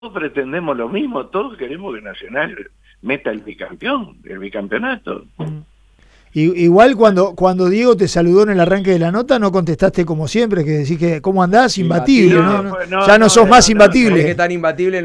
pretendemos lo mismo, todos queremos que Nacional meta el bicampeonato. Igual cuando Diego te saludó en el arranque de la nota, no contestaste como siempre, que decís que ¿cómo andás? Imbatible, ¿no? No, Ya no sos más imbatible. Es que tan imbatible